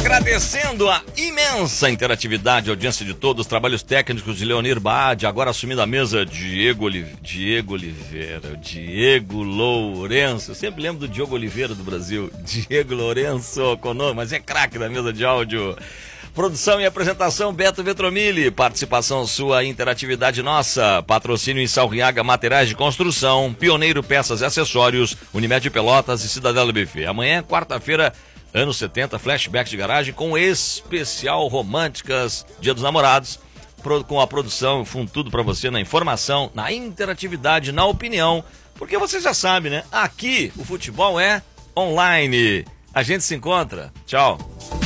Agradecendo a imensa interatividade, audiência de todos, trabalhos técnicos de Leonir Baade, agora assumindo a mesa Diego Oliveira, Diego Lourenço. Eu sempre lembro do Diogo Oliveira do Brasil, Diego Lourenço, mas é craque da mesa de áudio. Produção e apresentação, Beto Vetromilli. Participação sua, interatividade nossa. Patrocínio em Salriaga, materiais de construção, Pioneiro Peças e Acessórios, Unimed Pelotas e Cidadela Buffet. Amanhã, quarta-feira, anos 70, flashback de garagem com especial românticas, Dia dos Namorados, com a produção, tudo pra você na informação, na interatividade, na opinião, porque você já sabe, né? Aqui o futebol é online. A gente se encontra. Tchau.